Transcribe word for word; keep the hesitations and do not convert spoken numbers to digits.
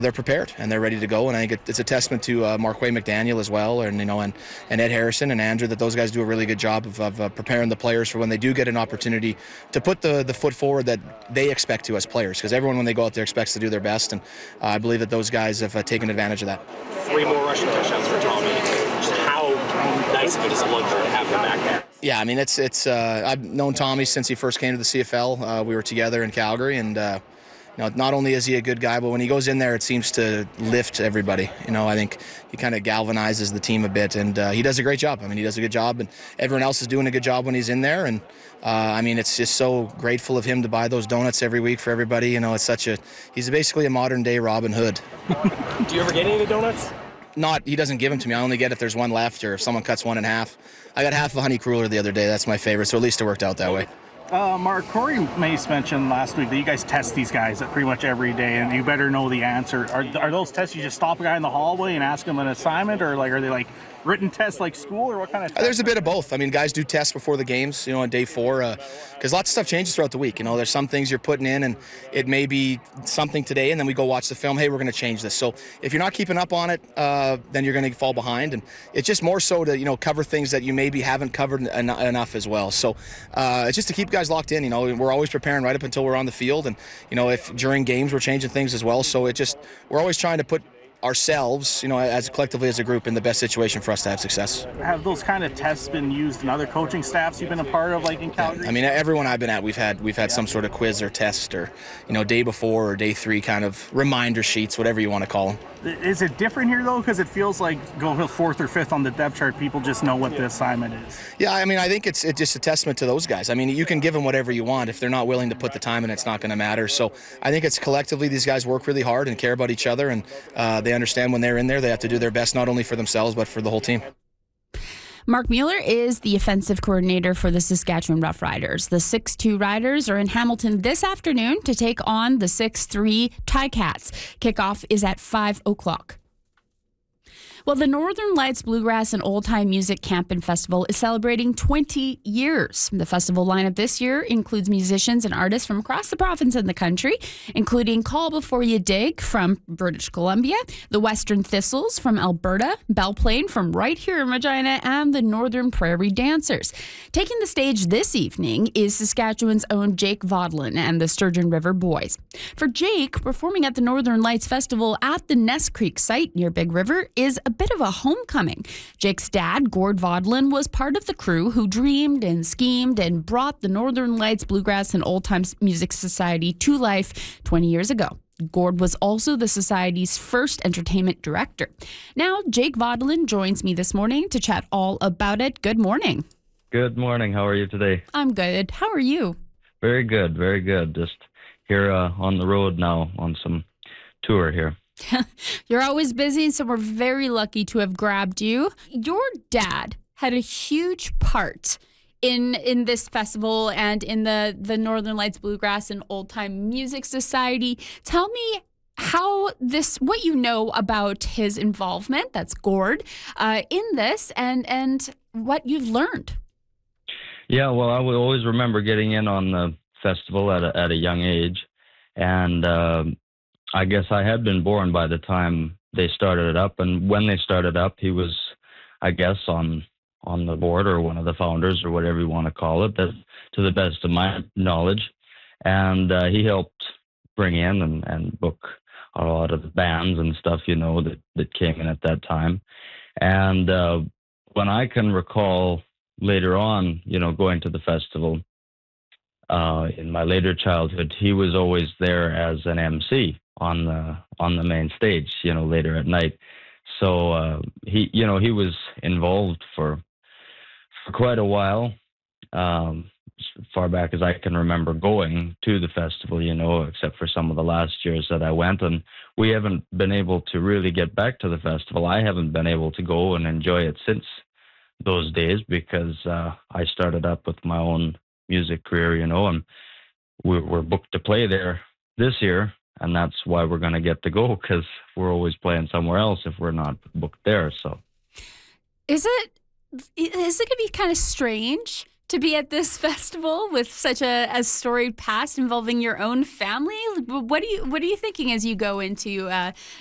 They're prepared and they're ready to go, and I think it, it's a testament to uh, Markway McDaniel as well, and you know, and, and Ed Harrison and Andrew, that those guys do a really good job of, of uh, preparing the players for when they do get an opportunity to put the, the foot forward that they expect to as players, because everyone when they go out there expects to do their best, and uh, I believe that those guys have uh, taken advantage of that. Three more rushing touchdowns for Tommy. Just how nice of it is a luxury to have him back there. Yeah, I mean, it's it's. Uh, I've known Tommy since he first came to the C F L. Uh, we were together in Calgary, and. Uh, You know, not only is he a good guy, but when he goes in there, it seems to lift everybody. You know, I think he kind of galvanizes the team a bit, and uh, he does a great job. I mean, he does a good job, and everyone else is doing a good job when he's in there. And uh, I mean, it's just so grateful of him to buy those donuts every week for everybody. You know, it's such a he's basically a modern day Robin Hood. Do you ever get any of the donuts? Not, he doesn't give them to me. I only get if there's one left or if someone cuts one in half. I got half a honey cruller the other day. That's my favorite, so at least it worked out that way. Uh, Mark, Corey Mace mentioned last week that you guys test these guys pretty much every day, and you better know the answer. Are, are those tests you just stop a guy in the hallway and ask him an assignment, or like are they like written tests like school, or what kind of tests? There's a bit of both. I mean, guys do tests before the games, you know, on day four, because uh, lots of stuff changes throughout the week. You know, there's some things you're putting in, and it may be something today, and then we go watch the film. Hey, we're going to change this. So if you're not keeping up on it, uh, then you're going to fall behind, and it's just more so to, you know, cover things that you maybe haven't covered en- enough as well. So uh, it's just to keep guys locked in. You know, we're always preparing right up until we're on the field, and you know, if during games we're changing things as well. So it just we're always trying to put ourselves, you know, as collectively as a group in the best situation for us to have success. Have those kind of tests been used in other coaching staffs you've been a part of, like in Calgary? I mean, everyone I've been at, we've had we've had some sort of quiz or test, or you know, day before or day three kind of reminder sheets, whatever you want to call them. Is it different here though? Because it feels like go fourth or fifth on the depth chart, people just know what the assignment is. Yeah, I mean, I think it's it's just a testament to those guys. I mean, you can give them whatever you want. If they're not willing to put the time in, it's not going to matter. So I think it's collectively these guys work really hard and care about each other, and uh, they understand when they're in there, they have to do their best not only for themselves but for the whole team. Mark Mueller is the offensive coordinator for the Saskatchewan Roughriders. The six two Riders are in Hamilton this afternoon to take on the six three Ticats. Kickoff is at five o'clock. Well, the Northern Lights Bluegrass and Old Time Music Camp and Festival is celebrating twenty years. The festival lineup this year includes musicians and artists from across the province and the country, including Call Before You Dig from British Columbia, the Western Thistles from Alberta, Bellplain from right here in Regina, and the Northern Prairie Dancers. Taking the stage this evening is Saskatchewan's own Jake Vaudelin and the Sturgeon River Boys. For Jake, performing at the Northern Lights Festival at the Ness Creek site near Big River is a bit of a homecoming. Jake's dad, Gord Vaudelin, was part of the crew who dreamed and schemed and brought the Northern Lights Bluegrass and Old Time Music Society to life twenty years ago. Gord was also the Society's first entertainment director. Now, Jake Vaudelin joins me this morning to chat all about it. Good morning. Good morning. How are you today? I'm good. How are you? Very good. Very good. Just here uh, on the road now on some tour here. You're always busy, so we're very lucky to have grabbed you. Your dad had a huge part in in this festival and in the, the Northern Lights Bluegrass and Old Time Music Society. Tell me how this, what you know about his involvement, that's Gord, uh, in this, and, and what you've learned. Yeah, well, I will always remember getting in on the festival at a, at a young age, and uh, I guess I had been born by the time they started it up. And when they started up, he was, I guess, on on the board or one of the founders or whatever you want to call it, that, to the best of my knowledge. And uh, he helped bring in and, and book a lot of the bands and stuff, you know, that, that came in at that time. And uh, when I can recall later on, you know, going to the festival, uh, in my later childhood, he was always there as an M C on the on the main stage, you know, later at night. So uh, he, you know, he was involved for for quite a while, um, as far back as I can remember going to the festival, you know, except for some of the last years that I went. And we haven't been able to really get back to the festival. I haven't been able to go and enjoy it since those days because uh, I started up with my own music career, you know, and we're, we're booked to play there this year. And that's why we're going to get to go, because we're always playing somewhere else if we're not booked there. So, is it is it going to be kind of strange to be at this festival with such a, a storied past involving your own family? What do you What are you thinking as you go into uh,